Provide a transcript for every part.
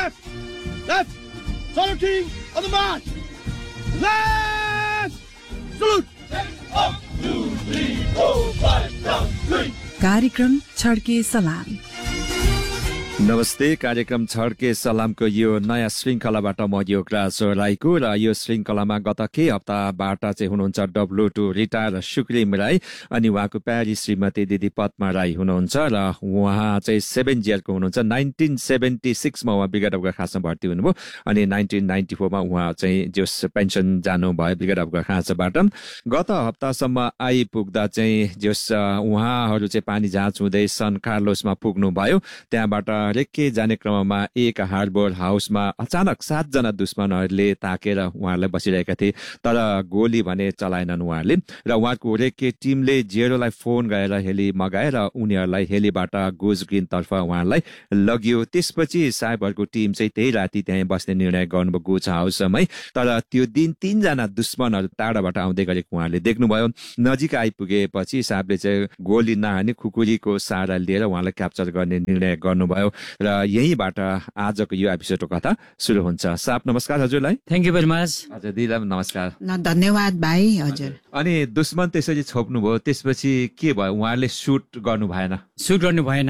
Left! Sorting on the march! Left! Salute! 1, 2, 3, 4, 5, down, 3. कार्यक्रम छड्के सलाम। नमस्ते, कार्यक्रम छड्के सलामको यो नयाँ श्रृङ्खलाबाट म योगराज राईको र यो श्रृङ्खलामा गत केही हप्ताबाट चाहिँ हुनुहुन्छ W2 रिटायर सुक्रिम राई अनि उहाँको प्यारी श्रीमती दिदी पद्मा राई हुनुहुन्छ र उहाँ चाहिँ 7 इयरको हुनुहुन्छ। 1976 मा उहाँ ब्रिगेड अफ खासमा भर्ती हुनुभयो अनि 1994 मा उहाँ चाहिँ जस पेन्सन जानुभयो ब्रिगेड अफ खासबाट। गत हप्तासम्म आइपुग्दा चाहिँ जस उहाँहरू चाहिँ पानी जहाज हुँदै सन कार्लोसमा पुग्नुभयो। त्यहाँबाट रेक्के जाने क्रममा एक हार्बर हाउसमा अचानक 7 जना दुश्मनहरूले ताकेर उहाँहरूलाई बसिरहेका थिए, तर गोली भने चलाएनन् उहाँहरूले र उहाँको रेक्के टिमले जेरोलाई फोन गरेर हेली मगाए र उनीहरूलाई हेलीबाट गोज ग्रिन तर्फ उहाँहरूलाई लगियो। त्यसपछि साहेबहरूको टिम चाहिँ त्यही राति त्यहीँ बस्ने निर्णय गर्नुभयो गोज हाउसमै। तर त्यो दिन 3 जना दुश्मनहरू टाढाबाट आउँदै गरेको उहाँले देख्नुभयो। नजिक आइपुगेपछि साहेबले चाहिँ गोली नहाने खुकुरीको सहारा लिएर उहाँलाई क्याप्चर गर्ने निर्णय गर्नुभयो र यहीँबाट आजको यो एपिसोडको कथा सुरु हुन्छ। साहब नमस्कार हजुरलाई। Thank you very much. हजुर दिदीलाई नमस्कार। धन्यवाद भाइ। हजुर अनि दुश्मन त्यसरी छोप्नुभयो, त्यसपछि के भयो? उहाँले सुट गर्नु भएन? सुट गर्नु भएन।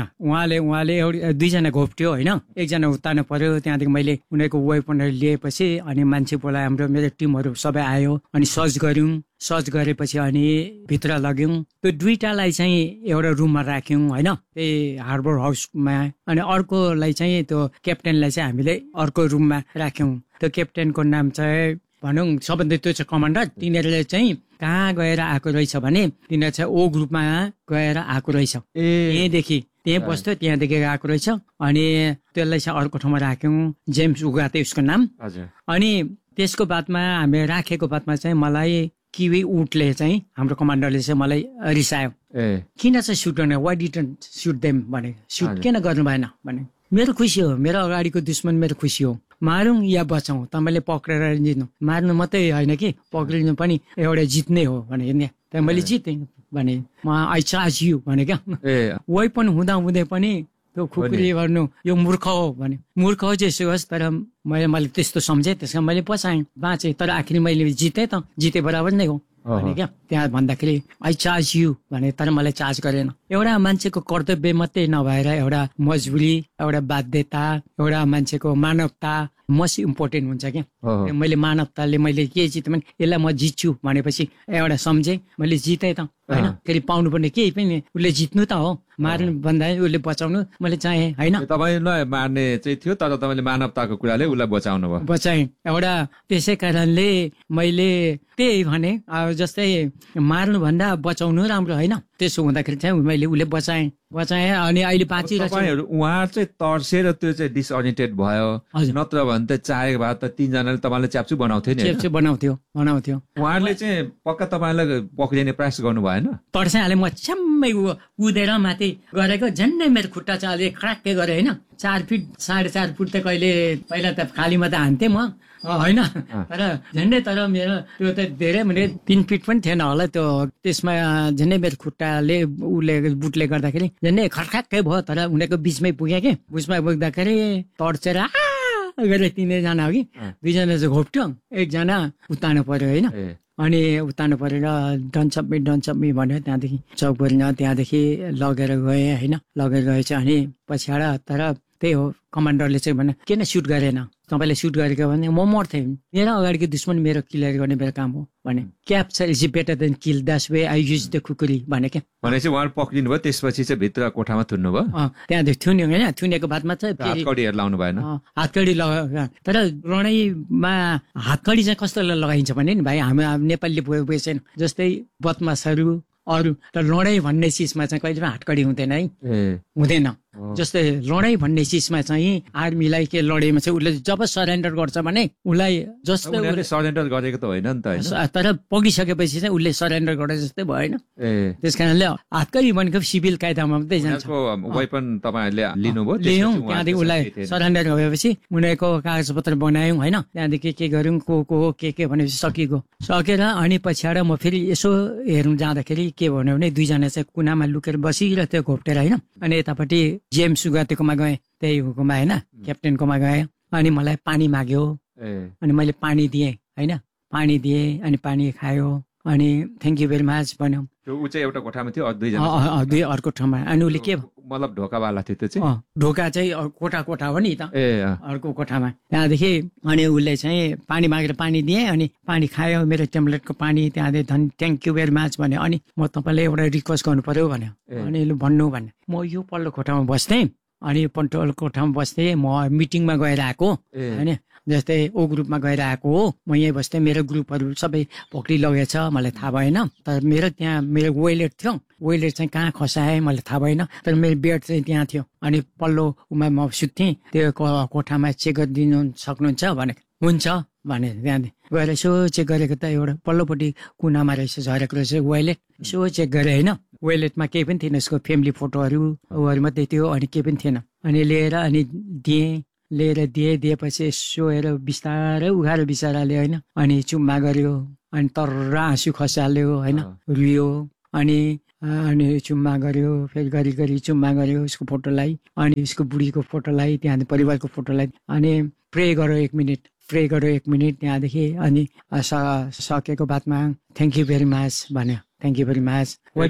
उहाँले 2 जना घोप्ट्यो होइन, 1 जना उतार्नु पर्यो। त्यहाँदेखि मैले उनीहरूको वेपनहरू लिएपछि अनि मान्छे बोलाए, हाम्रो मेरो टिमहरू सबै आयो अनि सर्च गरेपछि अनि भित्र लग्यौँ। त्यो 2टालाई चाहिँ एउटा रुममा राख्यौँ होइन, त्यही हार्बर हाउसमा। अनि अर्कोलाई चाहिँ त्यो क्याप्टेनलाई चाहिँ हामीले अर्को रुममा राख्यौँ। त्यो क्याप्टेनको नाम चाहिँ भनौँ सबभन्दा त्यो चाहिँ कमान्डर। तिनीहरूले चाहिँ कहाँ गएर आएको रहेछ भने तिनीहरू चाहिँ ओ ग्रुपमा गएर आएको रहेछ। त्यहीँदेखि त्यहीँ बस्थ्यो, त्यहाँदेखि आएको रहेछ। अनि त्यसलाई चाहिँ अर्को ठाउँमा राख्यौँ, जेम्स उगाते उसको नाम। अनि त्यसको बादमा हामी राखेको बादमा चाहिँ मलाई किवी उटले चाहिँ हाम्रो कमान्डरले चाहिँ मलाई रिसायो, किन चाहिँ सुट गर्ने, वाइ डिडन्ट सुट देम भने, सुट किन गर्नु भएन भने। मेरो खुसी हो, मेरो अगाडिको दुश्मन मेरो खुसी हो। मारौँ या बचाउँ, तपाईँले पक्रेर जित्नु, मार्नु मात्रै होइन कि पक्रिनु पनि एउटा जित्ने हो भने। त्यहाँ मैले जितेँ भने म आई चार्ज यु भने क्या। वेपन हुँदै पनि त्यो खुकुरी गर्नु यो मूर्ख हो भने। मूर्ख हो जेसो होस्, तर मैले त्यस्तो सम्झेँ, त्यसमा मैले बचाएँ, बाँचेँ। तर आखिर मैले जितेँ त, जिते बराबर नै हो भने क्या। त्यहाँ भन्दाखेरि आई चार्ज यु भने, तर मलाई चार्ज गरेन। एउटा मान्छेको कर्तव्य मात्रै नभएर एउटा मजबुरी, एउटा बाध्यता, एउटा मान्छेको मानवता मोस्ट इम्पोर्टेन्ट हुन्छ क्या। मैले मानवताले मैले के जितेँ भने यसलाई म जित्छु भनेपछि एउटा सम्झेँ, मैले जितेँ त होइन। फेरि पाउनु पर्ने केही पनि उसले जित्नु त हो, मार्नु भन्दा उसले बचाउनु मैले चाहेँ होइन। तपाईँलाई मार्ने चाहिँ थियो, तर तपाईँले मानवताको कुराले उसलाई बचाउनु भयो। बचाएँ एउटा। त्यसै कारणले मैले त्यही भने, अब जस्तै मार्नु भन्दा बचाउनु राम्रो होइन। त्यसो हुँदाखेरि चाहिँ मैले उसले बचाएँ अनि अहिले बाँचिरहेको। उहाँ चाहिँ तर्सेर त्यो चाहिँ डिसअरिएन्टेड भयो, नत्र भने त चाहेको भए त 3 जनाले तपाईँलाई च्याप्चु बनाउँथ्यो नि। च्याप्चु बनाउँथ्यो। उहाँहरूले चाहिँ पक्का तपाईँलाई पक्रिने प्रयास गर्नु भएन? तर्साइहालेँ म, छ्याम्मै कुदेर माथि गरेको, झन्डै मेरो खुट्टा चाहिँ अलिक खराक्कै गरेँ होइन। 4 फिट 4.5 फुट त कहिले पहिला त खालीमा त हान्थेँ म होइन, तर झन्डै, तर मेरो त्यो त धेरै मैले 3 फिट पनि थिएन होला त्यो। त्यसमा झन्डै मेरो खुट्टाले उसले बुटले गर्दाखेरि झन्डै खटखाक्कै भयो। तर उनीहरूको बिचमै पुगेँ कि, बिचमा पुग्दाखेरि तर्सेर गरेर 3 जना हो कि 2 जना चाहिँ घोप्ट्यो, 1 जना उतार्नु पर्यो होइन। अनि उतार्नु परेर डन्चप्मी भन्यो। त्यहाँदेखि चौकभरि त्यहाँदेखि लगेर गएँ होइन। लगेर गएपछि अनि पछाडि तर त्यही हो, कमान्डरले चाहिँ भने किन सुट गरेन, तपाईँले सुट गरेको भने म मर्थेँ। मेरो अगाडिको दुश्मन मेरो क्लियर गर्ने मेरो काम हो भने। Capture is better than kill, that's way I use the खुकुरी भने क्या। भनेपछि उहाँ पक्रिनु भयो, त्यसपछि चाहिँ भित्र कोठामा थुन्नु भयो। त्यहाँदेखि थुन्यो होइन। थुनेको बादमा चाहिँ हातकडीहरू लाउनु भएन? हातकडी लगा। तर लडाइँमा हातकडी चाहिँ कस्तो लगाइन्छ भने नि भाइ, हामी नेपालीले बुझेन। जस्तै बदमासहरू अरू, तर लडाइँ भन्ने चिजमा चाहिँ कहिले पनि हातकडी हुँदैन है, हुँदैन। जस्तै लडाइँ भन्ने चिजमा चाहिँ आर्मीलाई के लडाइँमा चाहिँ उसले जब सरेन्डर गर्छ भने उसलाई जस्तै सरेन्डर गरेको त होइन नि त, तर पगिसकेपछि चाहिँ उसले सरेन्डर गरे जस्तै भएन। त्यस कारणले हातकडी भनेको सिभिल कायदामा मात्रै जान्छ। वेपन तपाईँहरूले लिनुभयो, ल्यायौँ। त्यहाँदेखि उसलाई सरेन्डर भएपछि उनीहरूको कागज पत्र बनायौँ होइन। त्यहाँदेखि के गऱ्यौँ, को के भनेपछि सकेर अनि पछाडि म फेरि यसो हेर्नु जाँदाखेरि के भन्यो भने 2 जना चाहिँ कुनामा लुकेर बसिरहेको थियो घोप्टेर होइन। अनि यतापट्टि जेम्स सुगातेकोमा गएँ, त्यही हुकुमा होइन, क्याप्टेनकोमा गएँ। अनि मलाई पानी माग्यो अनि मैले पानी दिएँ होइन, पानी दिएँ अनि पानी खायो अनि थ्याङ्क यू भेरी मच भन्यो। ऊ चाहिँ एउटा कोठामा थियो, दुईजना दुई अर्को ठाउँमा। अनि उसले के मतलब ढोकावाला थियो त्यो चाहिँ? ढोका चाहिँ कोठा हो नि त, अर्को कोठामा। त्यहाँदेखि अनि उसले चाहिँ पानी मागेर पानी दिएँ अनि पानी खायो, मेरो टेम्प्लेटको पानी। त्यहाँदेखि थ्याङ्क यू भेरी मच भन्यो। अनि म तपाईँले एउटा रिक्वेस्ट गर्नु पर्यो भन्यो। अनि भन्नु भन्यो। म यो पल्लो कोठामा बस्थेँ अनि पल्लो कोठामा बस्थेँ, म मिटिङमा गएर आएको होइन, जस्तै ओ ग्रुपमा गएर आएको हो, म यहीँ बस्थेँ, मेरो ग्रुपहरू सबै पक्री लगेछ, मलाई थाहा भएन। तर मेरो त्यहाँ मेरो वेलेट थियो, वेलेट चाहिँ कहाँ खसाएँ मलाई थाहा भएन, तर मेरो बेड चाहिँ त्यहाँ थियो। अनि पल्लो उमा म सुत्थेँ, त्यो कोठामा चेक गरिदिनु सक्नुहुन्छ भने हुन्छ भने त्यहाँदेखि गएर यसो चेक गरेको त एउटा पल्लोपट्टि कुनामा रहेछ झरेको रहेछ वेलेट। यसो चेक गरेँ होइन, वेलेटमा केही पनि थिएन, यसको फ्यामिली फोटोहरू मात्रै थियो अनि केही पनि थिएन। अनि लिएर अनि दिएपछि यसो हेर बिस्तारै उखाएर बिचराले होइन, अनि चुम्मा गर्यो अनि तर आँसु खसाल्यो होइन, रुयो अनि चुम्मा गर्यो, फेरि गरी चुम्मा गर्यो उसको फोटोलाई अनि उसको बुढीको फोटोलाई, त्यहाँ परिवारको फोटोलाई। अनि प्रे गर्यो 1 मिनट, त्यहाँदेखि अनि सकेको बादमा थ्याङ्क यू भेरी मच भन्यो, थ्याङ्क यू भेरी मच।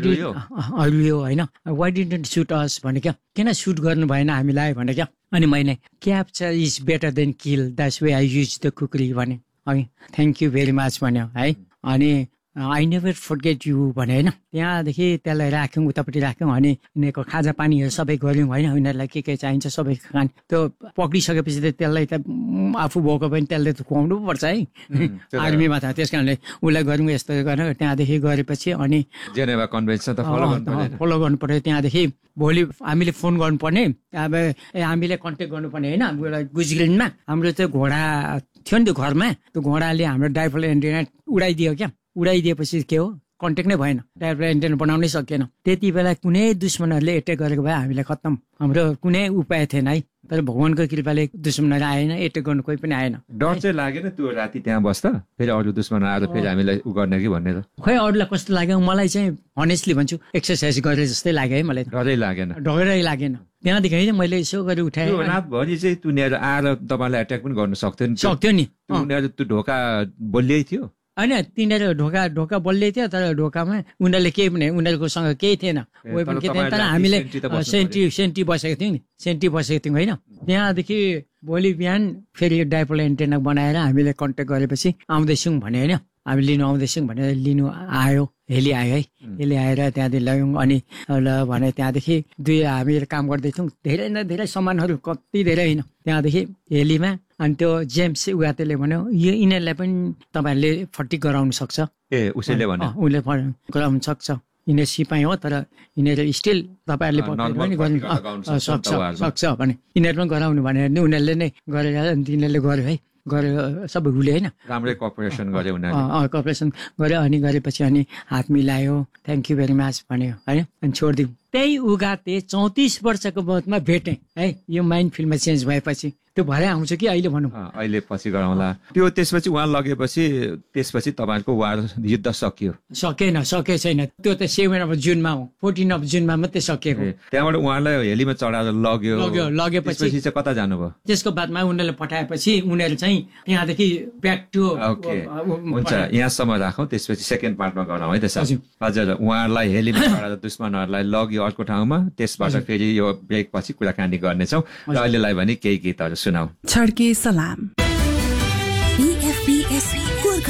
रुयो होइन, वाइ डिडन्ट सुट अस भने क्या, किन सुट गर्नु भएन हामीलाई भने क्या। अनि मैले capture is better than kill, that's way I use the कुकरी भने। है थ्याङ्क यू भेरी मच भन्यो है। अनि आई नेभर फर्गेट यु भने होइन। त्यहाँदेखि त्यसलाई राख्यौँ, उतापट्टि राख्यौँ अनि यिनीहरूको खाजा पानीहरू सबै गऱ्यौँ होइन, उनीहरूलाई के चाहिन्छ सबै खाने। त्यो पक्रिसकेपछि त त्यसलाई त आफू भएको पनि त्यसले त खुवाउनु पर्छ है, आर्मीमा त। त्यस कारणले उसलाई गऱ्यौँ, यस्तो गरेर त्यहाँदेखि गरेपछि अनि जेनेभा कन्भेन्सन त फलो गर्नु पर्यो। त्यहाँदेखि भोलि हामीले फोन गर्नुपर्ने, अब हामीले कन्ट्याक्ट गर्नुपर्ने होइन। गुजरातमा हाम्रो त्यो घोडा थियो नि त्यो घरमा, त्यो घोडाले हाम्रो डाइभल एन्टिना उडाइदियो क्या। उडाइदिएपछि के हो, कन्ट्याक्ट नै भएन, डाइभल एन्टिना बनाउनै सकेन। त्यति बेला कुनै दुश्मनहरूले एट्याक गरेको भए हामीलाई खत्तम, हाम्रो कुनै उपाय थिएन है। तर भगवानको कृपाले दुश्मनहरू आएन, एट्याक गर्नु कोही पनि आएन। डर चाहिँ लागेन त्यो राति त्यहाँ बस्दा, फेरि अरू दुश्मन आएर फेरि हामीलाई उ गर्ने कि भन्ने? खै अरूलाई कस्तो लाग्यो, मलाई चाहिँ अनेस्टली भन्छु एक्सर्साइज गरे जस्तै लाग्यो है मलाई। डरै लागेन त्यहाँदेखि मैले यसो गरेर उठाएँ। रातभरि चाहिँ उनीहरू आएर तपाईँलाई एट्याक पनि गर्नु सक्थ्यो नि। उनीहरू त्यो ढोका बलियै थियो होइन, तिनीहरू ढोका बल्लै थियो, तर ढोकामा उनीहरूले केही पनि, उनीहरूकोसँग केही थिएन, वेपन केही थिएन। तर हामीले सेन्टी बसेको थियौँ होइन। त्यहाँदेखि भोलि बिहान फेरि डाइपोल एन्टेना बनाएर हामीले कन्ट्याक्ट गरेपछि आउँदैछौँ भने होइन, हामी लिनु आउँदैछौँ भनेर लिनु आयो, हेली आयो है। हेली आएर त्यहाँदेखि ल्यायौँ अनि भने त्यहाँदेखि हामीहरू काम गर्दैछौँ, धेरै न धेरै सामानहरू कति धेरै होइन। त्यहाँदेखि हेलीमा अनि त्यो जेम्स उगातेले भन्यो यो यिनीहरूलाई पनि तपाईँहरूले फटिक गराउनु सक्छ। उसले गराउनु सक्छ, यिनीहरू सिपाही हो तर यिनीहरू स्टिल तपाईँहरूले पनि गर्नु सक्छ भने यिनीहरू पनि गराउनु भनेर नि उनीहरूले नै गरेर तिनीहरूले गर्यो है, गरेर सबै हुले होइन, राम्रै कोअपरेसन गर्यो उनीहरूले। कोअपरेसन गर्यो अनि गरेपछि अनि हात मिलायो, थ्याङ्क यू भेरी मच भन्यो होइन, अनि छोडिदिउँ। त्यही उगाते 34 वर्षको बादमा भेटेँ है, यो माइन्ड फिल्डमा चेन्ज भएपछि। त्यो भरे आउँछ कि अहिले भनौँ, अहिले पछि गरौँला त्यो। त्यसपछि उहाँ लगेपछि तपाईँहरूको वार युद्ध सकेन छैन। त्यो त 7 जुनमा हो, 14 जुनमा मात्रै सकिएको। त्यहाँबाट उहाँलाई हेलीमा चढाएर लगेपछि चाहिँ कता जानुभयो? त्यसको बादमा उनीहरूले पठाएपछि उनीहरू चाहिँ त्यहाँदेखि ब्याक टु हुन्छ, यहाँसम्म राखौँ, त्यसपछि सेकेन्ड पार्टमा गरौँ है। त्यसो हजुर, उहाँहरूलाई हेलीमा चढाएर दुश्मनहरूलाई लग्यो अर्को ठाउँमा, त्यसबाट फेरि यो ब्रेक पछि कुराकानी गर्नेछौँ। र अहिलेलाई भने केही गीतहरू सुनाऊ। छड्के सलाम।